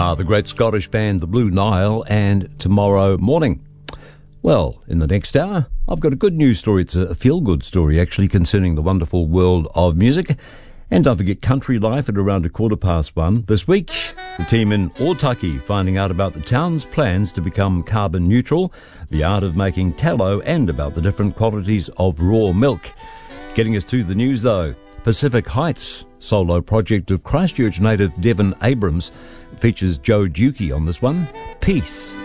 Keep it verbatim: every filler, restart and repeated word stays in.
are the great Scottish band The Blue Nile and Tomorrow Morning. Well, in the next hour, I've got a good news story. It's a feel-good story, actually, concerning the wonderful world of music. And don't forget Country Life at around a quarter past one. This week, the team in Otaki finding out about the town's plans to become carbon neutral, the art of making tallow, and about the different qualities of raw milk. Getting us to the news, though, Pacific Heights, solo project of Christchurch native Devon Abrams, features Joe Dukey on this one. Peace.